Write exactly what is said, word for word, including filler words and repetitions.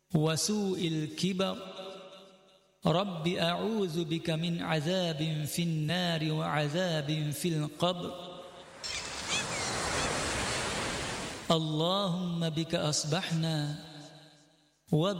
وسوء الكبر رب أعوذ بك من عذاب في النار وعذاب في القبر اللهم بك أصبحنا